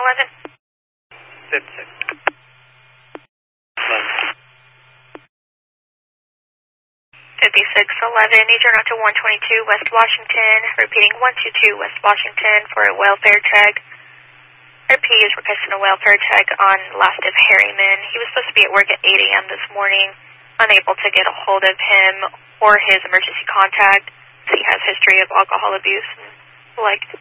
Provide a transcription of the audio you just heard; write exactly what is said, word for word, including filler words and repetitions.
eleven. fifty-six. fifty-six eleven, need you to one twenty-two West Washington, repeating one twenty-two West Washington for a welfare check. R P is requesting a welfare check on last of Harriman. He was supposed to be at work at eight A M this morning, unable to get a hold of him or his emergency contact. He has history of alcohol abuse and like